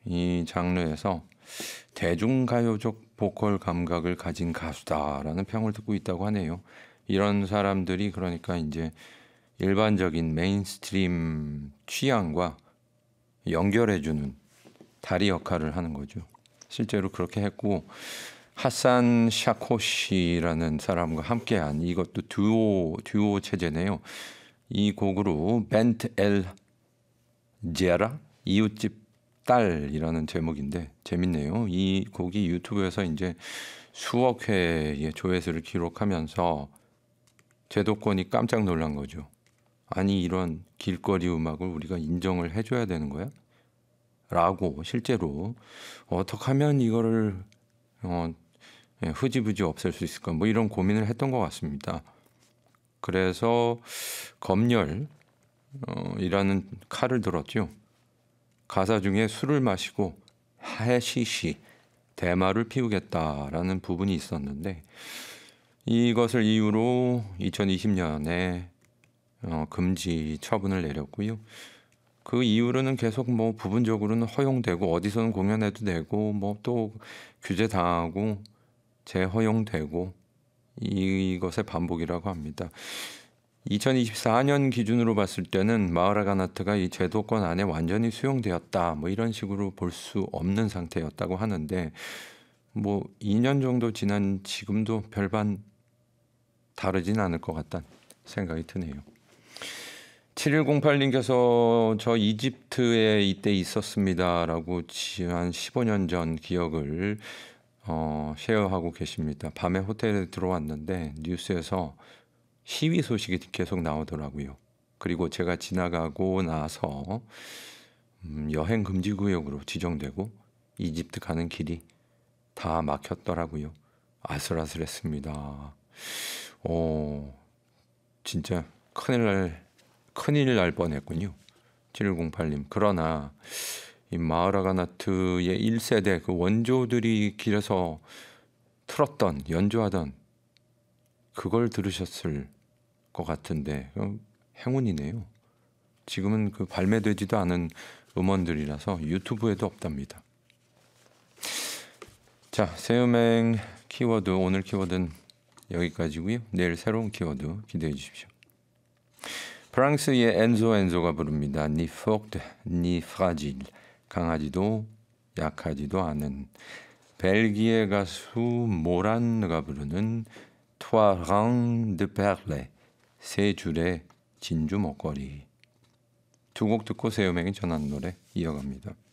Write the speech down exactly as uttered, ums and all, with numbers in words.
이 장르에서 대중가요적 보컬 감각을 가진 가수다라는 평을 듣고 있다고 하네요. 이런 사람들이 그러니까 이제 일반적인 메인스트림 취향과 연결해주는 다리 역할을 하는 거죠. 실제로 그렇게 했고 하산 샤코시라는 사람과 함께한 이것도 듀오 듀오 체제네요. 이 곡으로 벤트 엘 제라 이웃집 딸이라는 제목인데 재밌네요. 이 곡이 유튜브에서 이제 수억 회의 조회수를 기록하면서 제도권이 깜짝 놀란 거죠. 아니 이런 길거리 음악을 우리가 인정을 해줘야 되는 거야? 라고 실제로 어떻게 하면 이거를 어, 흐지부지 없앨 수 있을까 뭐 이런 고민을 했던 것 같습니다. 그래서 검열 어, 이라는 칼을 들었죠. 가사 중에 술을 마시고 하시시 대마를 피우겠다라는 부분이 있었는데 이것을 이유로 이천이십 년에 어, 금지 처분을 내렸고요. 그 이후로는 계속 뭐 부분적으로는 허용되고 어디서는 공연해도 되고 뭐 또 규제 당하고 재허용되고 이것의 반복이라고 합니다. 이천이십사 년 기준으로 봤을 때는 마흐라가나트가 이 제도권 안에 완전히 수용되었다 뭐 이런 식으로 볼 수 없는 상태였다고 하는데 뭐 이 년 정도 지난 지금도 별반 다르진 않을 것 같다는 생각이 드네요. 칠일공팔 님께서 저 이집트에 이때 있었습니다라고 한 십오 년 전 기억을 어, 쉐어하고 계십니다. 밤에 호텔에 들어왔는데 뉴스에서 시위 소식이 계속 나오더라고요. 그리고 제가 지나가고 나서 음, 여행 금지 구역으로 지정되고 이집트 가는 길이 다 막혔더라고요. 아슬아슬했습니다. 어, 진짜 큰일 날 큰일 날 뻔했군요. 칠일공팔 님. 그러나 이 마흐라가나트의 일 세대 그 원조들이 길에서 틀었던 연주하던 그걸 들으셨을 것 같은데 행운이네요. 지금은 그 발매되지도 않은 음원들이라서 유튜브에도 없답니다. 자, 새음행 키워드 오늘 키워드는 여기까지고요. 내일 새로운 키워드 기대해 주십시오. 프랑스의 엔조 엔조가 부릅니다. Ni forte, ni fragile. 강하지도 약하지도 않은. 벨기에 가수 모란느가 부르는 Trois rangs de perles. 세 줄의 진주 목걸이. 두 곡 듣고 새음행이 전한 노래 이어갑니다.